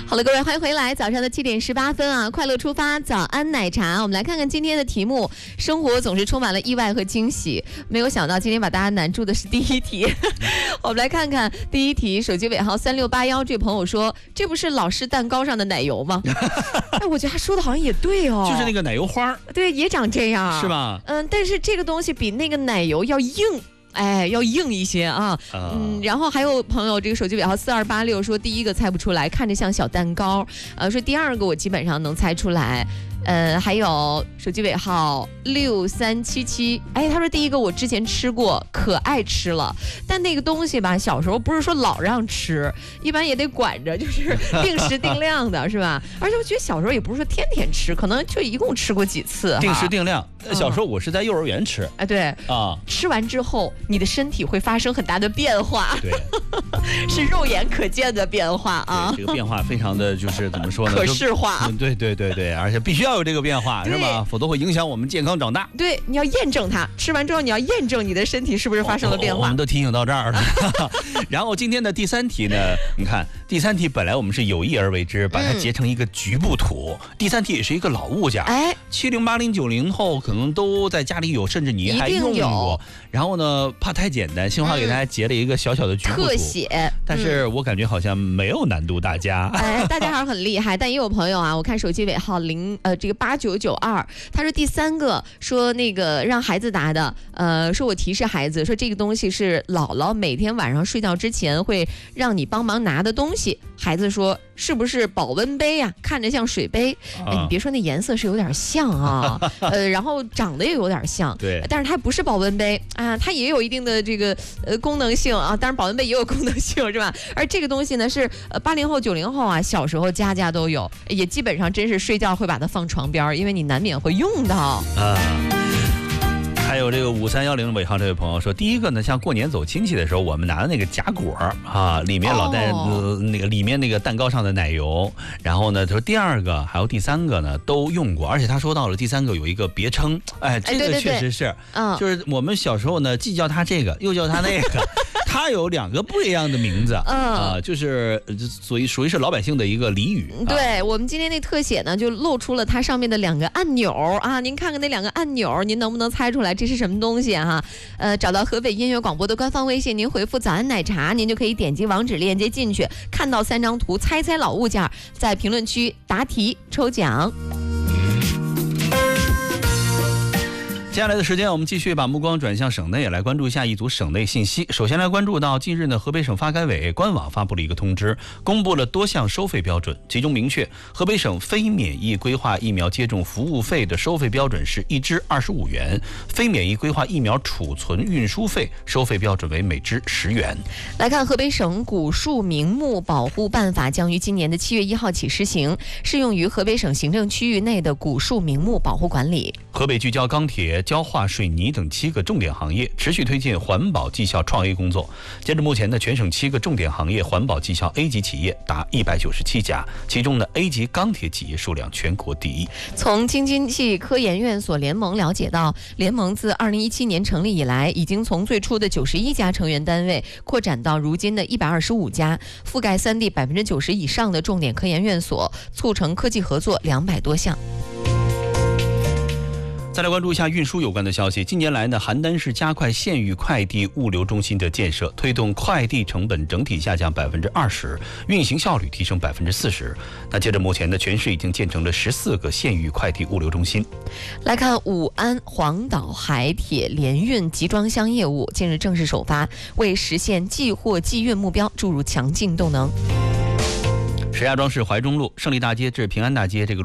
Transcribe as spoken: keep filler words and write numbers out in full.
好了，各位，欢迎回来。早上的七点十八分啊，快乐出发，早安奶茶。我们来看看今天的题目。生活总是充满了意外和惊喜，没有想到今天把大家难住的是第一题。我们来看看第一题，手机尾号三六八幺，这位朋友说：“这不是老式蛋糕上的奶油吗？”哎，我觉得他说的好像也对哦， 就是那个奶油花， 对，也长这样， 是吧？ 嗯，但是这个东西比那个奶油要硬。哎，要硬一些啊，嗯，然后还有朋友这个手机尾号四二八六说，第一个猜不出来，看着像小蛋糕，呃，说第二个我基本上能猜出来，呃，还有手机尾号六三七七，哎，他说第一个我之前吃过，可爱吃了，但那个东西吧，小时候不是说老让吃，一般也得管着，就是定时定量的，是吧？而且我觉得小时候也不是说天天吃，可能就一共吃过几次， 定时定量。小时候我是在幼儿园吃， 哎、嗯，对啊， 吃完之后你的身体会发生很大的变化， 对， 是肉眼可见的变化啊。 这个变化非常的就是怎么说呢？ 可视化。 嗯，对对对对，而且必须要有这个变化，是吧？否则会影响我们健康长大。 对，你要验证它，吃完之后你要验证你的身体是不是发生了变化。 哦、我们都提醒到这儿了。然后今天的第三题呢，你看第三题本来我们是有意而为之，把它截成一个局部图。嗯、第三题也是一个老物件，哎，七零八零九零后可能都在家里有，甚至你还用过。然后呢，怕太简单，新华给大家截了一个小小的局部图， 特写。 但是我感觉好像没有难度，大家。 哎，大家还是很厉害。但也有朋友啊，我看手机尾号零呃这个八九九二，他说第三个说那个让孩子答的，呃，说我提示孩子说这个东西是姥姥每天晚上睡觉之前会让你帮忙拿的东西。孩子说是不是保温杯呀、啊？看着像水杯。哎，你别说那颜色是有点像啊，呃，然后长得也有点像， 对， 但是它不是保温杯啊，它也有一定的这个呃功能性啊，当然保温杯也有功能性是吧？而这个东西呢是呃八零后九零后啊，小时候家家都有，也基本上真是睡觉会把它放床边，因为你难免会用到啊。还有这个五三幺零尾号这位朋友说，第一个呢，像过年走亲戚的时候，我们拿的那个夹果啊，里面老带、哦呃、那个里面那个蛋糕上的奶油。然后呢，他说第二个还有第三个呢都用过，而且他说到了第三个有一个别称，哎，这个确实是，嗯，就是我们小时候呢，既叫他这个，又叫他那个。它有两个不一样的名字，嗯，呃、就是所以属于是老百姓的一个俚语。 对、啊、我们今天那特写呢，就露出了它上面的两个按钮啊，您看看那两个按钮，您能不能猜出来这是什么东西哈、啊？呃，找到河北音乐广播的官方微信，您回复早安奶茶，您就可以点击网址链接进去，看到三张图，猜猜老物件，在评论区答题抽奖。 接下来的时间，我们继续把目光转向省内，也来关注一下一组省内信息。首先来关注到，近日呢，河北省发改委官网发布了一个通知，公布了多项收费标准，其中明确，河北省非免疫规划疫苗接种服务费的收费标准是一支二十五元，非免疫规划疫苗储存运输费收费标准为每支十元。 来看河北省古树名木保护办法将于今年的七月一号起施行，适用于河北省行政区域内的古树名木保护管理。 河北聚焦钢铁、焦化、水泥等七个重点行业，持续推进环保绩效创 A 工作。截至目前呢，全省七个重点行业环保绩效 A 级企业达一百九十七家，其中呢 A 级钢铁企业数量全国第一。 从京津冀科研院所联盟了解到，联盟自二零一七年成立以来，已经从最初的九十一家成员单位扩展到如今的一百二十五家，覆盖三地百分之九十以上的重点科研院所，促成科技合作两百多项。 再来关注一下运输有关的消息。近年来呢，邯郸市加快县域快递物流中心的建设，推动快递成本整体下降百分之二十，运行效率提升百分之四十。那截至目前呢，全市已经建成了十四个县域快递物流中心。 来看武安黄岛海铁联运集装箱业务近日正式首发，为实现寄货寄运目标注入强劲动能。 石家庄市怀中路胜利大街至平安大街这个路